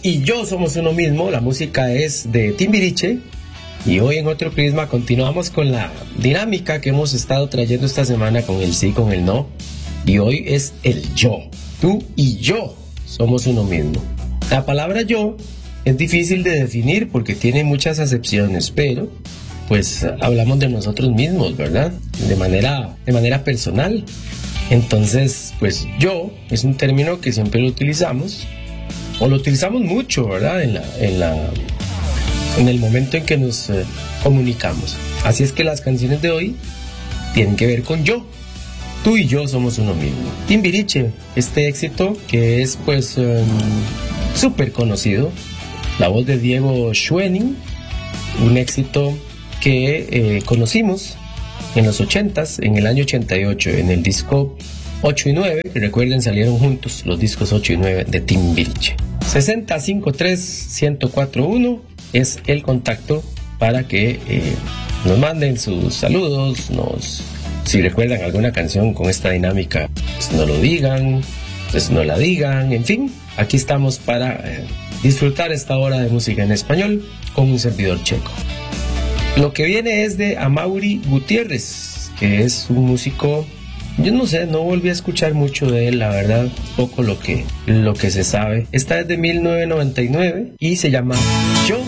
y yo somos uno mismo. La música es de Timbiriche. Y hoy en Otro Prisma continuamos con la dinámica que hemos estado trayendo esta semana con el sí, con el no. Y hoy es el yo. Tú y yo somos uno mismo. La palabra yo es difícil de definir porque tiene muchas acepciones, pero pues hablamos de nosotros mismos, ¿verdad? De manera personal. Entonces, pues yo es un término que siempre lo utilizamos, o lo utilizamos mucho, ¿verdad? En el momento en que nos comunicamos. Así es que las canciones de hoy tienen que ver con yo. Tú y yo somos uno mismo. Timbiriche, este éxito que es pues súper conocido. La voz de Diego Schwenning, un éxito que conocimos en los 80s, en el año 88, en el disco 8 y 9, que recuerden salieron juntos los discos 8 y 9 de Timbiriche. 6053-1041 es el contacto para que nos manden sus saludos, si recuerdan alguna canción con esta dinámica, pues no lo digan, pues no la digan, en fin, aquí estamos para disfrutar esta hora de música en español con un servidor checo. Lo que viene es de Amaury Gutiérrez, que es un músico, yo no sé, no volví a escuchar mucho de él, la verdad, poco lo que se sabe. Esta es de 1999 y se llama Yo